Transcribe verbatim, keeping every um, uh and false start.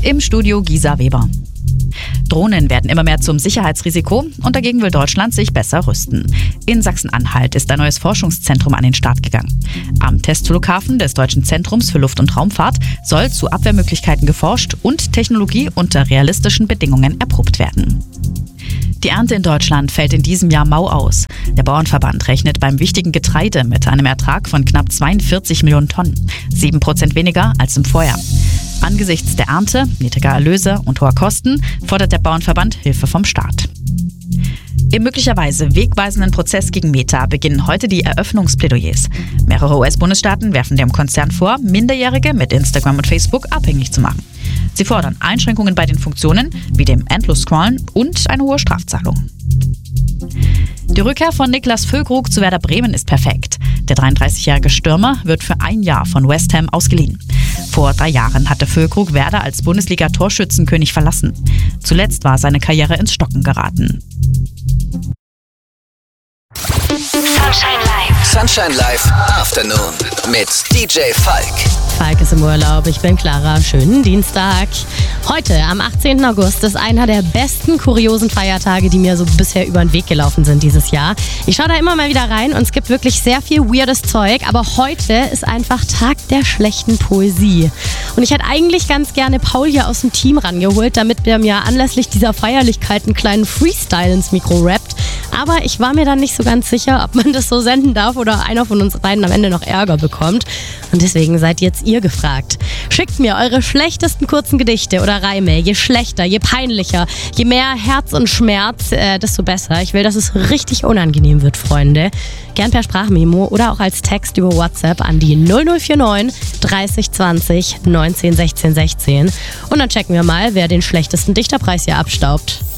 Im Studio Gisa Weber. Drohnen werden immer mehr zum Sicherheitsrisiko und dagegen will Deutschland sich besser rüsten. In Sachsen-Anhalt ist ein neues Forschungszentrum an den Start gegangen. Am Testflughafen des Deutschen Zentrums für Luft- und Raumfahrt soll zu Abwehrmöglichkeiten geforscht und Technologie unter realistischen Bedingungen erprobt werden. Die Ernte in Deutschland fällt in diesem Jahr mau aus. Der Bauernverband rechnet beim wichtigen Getreide mit einem Ertrag von knapp zweiundvierzig Millionen Tonnen, sieben Prozent weniger als im Vorjahr. Angesichts der Ernte, niedriger Erlöse und hoher Kosten fordert der Bauernverband Hilfe vom Staat. Im möglicherweise wegweisenden Prozess gegen Meta beginnen heute die Eröffnungsplädoyers. Mehrere U S-Bundesstaaten werfen dem Konzern vor, Minderjährige mit Instagram und Facebook abhängig zu machen. Sie fordern Einschränkungen bei den Funktionen, wie dem Endlos-Scrollen und eine hohe Strafzahlung. Die Rückkehr von Niklas Füllkrug zu Werder Bremen ist perfekt. Der dreiunddreißigjährige Stürmer wird für ein Jahr von West Ham ausgeliehen. Vor drei Jahren hatte Füllkrug Werder als Bundesliga-Torschützenkönig verlassen. Zuletzt war seine Karriere ins Stocken geraten. Sunshine Live. Sunshine Live Afternoon mit D J Falk. Falk ist im Urlaub, ich bin Clara. Schönen Dienstag. Heute, am achtzehnten August, ist einer der besten kuriosen Feiertage, die mir so bisher über den Weg gelaufen sind dieses Jahr. Ich schaue da immer mal wieder rein und es gibt wirklich sehr viel weirdes Zeug, aber heute ist einfach Tag der schlechten Poesie. Und ich hätte eigentlich ganz gerne Paul hier aus dem Team rangeholt, damit der mir anlässlich dieser Feierlichkeit einen kleinen Freestyle ins Mikro rappt. Aber ich war mir dann nicht so ganz sicher, ob man das so senden darf oder einer von uns beiden am Ende noch Ärger bekommt. Und deswegen seid jetzt ihr gefragt. Schickt mir eure schlechtesten kurzen Gedichte oder Reime. Je schlechter, je peinlicher, je mehr Herz und Schmerz, äh, desto besser. Ich will, dass es richtig unangenehm wird, Freunde. Gern per Sprachmemo oder auch als Text über WhatsApp an die null null vier neun dreißig zwanzig neunzehn sechzehn sechzehn. Und dann checken wir mal, wer den schlechtesten Dichterpreis hier abstaubt.